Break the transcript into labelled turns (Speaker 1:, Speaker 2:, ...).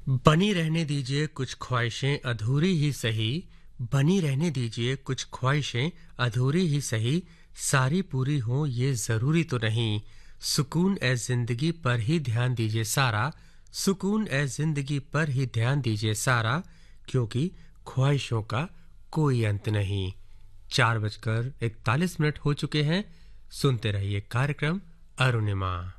Speaker 1: बनी रहने दीजिए कुछ ख्वाहिशें अधूरी ही सही, बनी रहने दीजिए कुछ ख्वाहिशें अधूरी ही सही, सारी पूरी हों ये ज़रूरी तो नहीं। सुकून ए ज़िंदगी पर ही ध्यान दीजिए सारा, सुकून ए ज़िंदगी पर ही ध्यान दीजिए सारा, क्योंकि ख्वाहिशों का कोई अंत नहीं। 4:41 हो चुके हैं। सुनते रहिए कार्यक्रम अरुणिमा।